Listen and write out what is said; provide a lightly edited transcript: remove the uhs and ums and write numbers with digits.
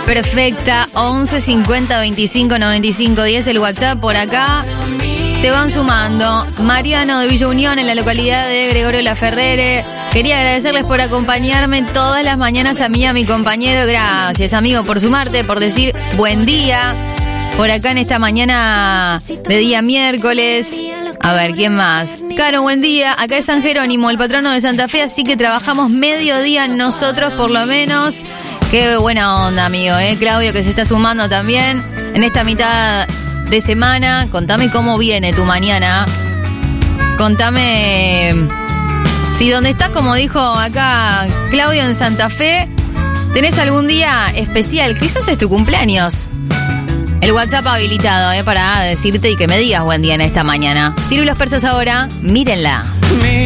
perfecta. 11 50 25 95 10, el WhatsApp por acá. Se van sumando. Mariano de Villa Unión, en la localidad de Gregorio Laferrere. Quería agradecerles por acompañarme todas las mañanas a mí y a mi compañero. Gracias, amigo, por sumarte, por decir buen día. Por acá en esta mañana de día miércoles. A ver, ¿quién más? Caro, buen día. Acá es San Jerónimo, el patrono de Santa Fe, así que trabajamos mediodía nosotros por lo menos. Qué buena onda, amigo, Claudio, que se está sumando también en esta mitad de semana. Contame cómo viene tu mañana. Contame si donde estás, como dijo acá Claudio en Santa Fe, tenés algún día especial. Quizás es tu cumpleaños. El WhatsApp habilitado, para decirte y que me digas buen día en esta mañana. Ciro y los persas ahora, mírenla.